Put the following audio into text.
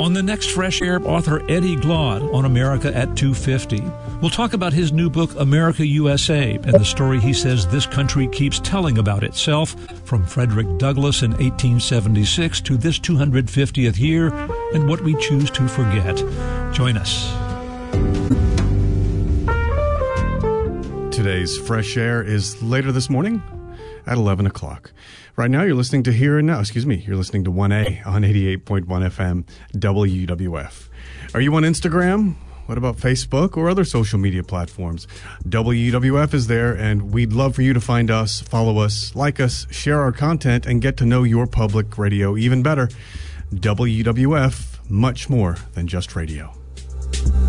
On the next Fresh Air, author Eddie Glaude on America at 2:50. We'll talk about his new book, America USA, and the story he says this country keeps telling about itself, from Frederick Douglass in 1876 to this 250th year, and what we choose to forget. Join us. Today's Fresh Air is later this morning at 11 o'clock. Right now, you're listening to Here and Now. You're listening to 1A on 88.1 FM WWF. Are you on Instagram? What about Facebook or other social media platforms? WWF is there, and we'd love for you to find us, follow us, like us, share our content, and get to know your public radio even better. WWF, much more than just radio.